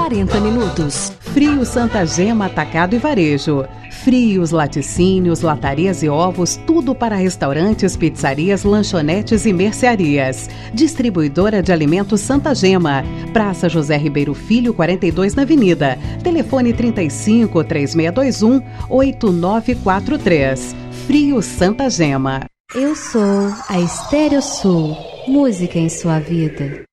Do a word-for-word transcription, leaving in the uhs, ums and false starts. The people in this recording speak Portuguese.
quarenta minutos. Frios Santa Gema Atacado e Varejo. Frios, laticínios, latarias e ovos, tudo para restaurantes, pizzarias, lanchonetes e mercearias. Distribuidora de alimentos Santa Gema. Praça José Ribeiro Filho, quarenta e dois na Avenida. Telefone trinta e cinco, três seis dois um, oito nove quatro três. Frios Santa Gema. Eu sou a Estéreo Sul. Música em sua vida.